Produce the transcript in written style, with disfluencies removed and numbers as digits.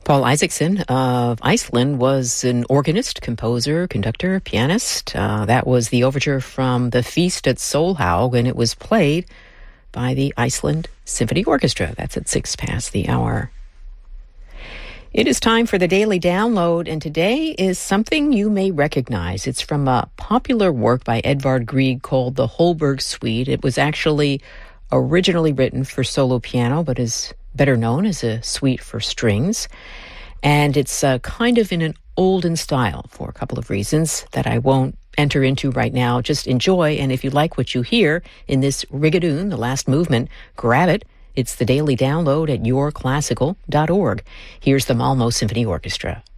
Paul Isaacson of Iceland was an organist, composer, conductor, pianist. That was the overture from the Feast at Solhaug, and it was played by the Iceland Symphony Orchestra. That's at 6 past the hour. It is time for the Daily Download, and today is something you may recognize. It's from a popular work by Edvard Grieg called the Holberg Suite. It was actually originally written for solo piano, but is better known as a suite for strings. And it's kind of in an olden style for a couple of reasons that I won't enter into right now. Just enjoy, and if you like what you hear in this Rigadoon, the last movement, grab it. It's the Daily Download at yourclassical.org. Here's the Malmö Symphony Orchestra.